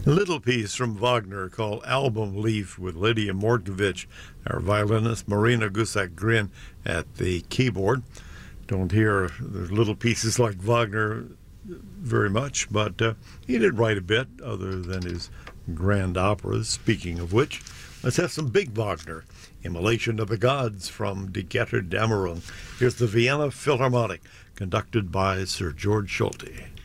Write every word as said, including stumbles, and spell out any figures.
A little piece from Wagner called Album Leaf with Lydia Mortkovich, our violinist, Marina Gusak-Grin at the keyboard. Don't hear the little pieces like Wagner very much, but uh, he did write a bit other than his grand operas. Speaking of which, let's have some big Wagner. Immolation of the Gods from Die Götterdämmerung. Here's the Vienna Philharmonic, conducted by Sir George Solti.